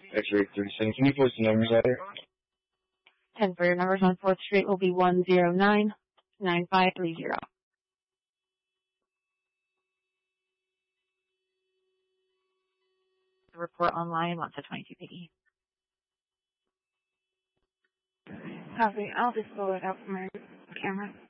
X-ray 37. Can you post the numbers out here? 10 for your numbers on 4th Street will be 109-9530. The report online wants a 22 PD. Copy. I'll just pull it out from my camera.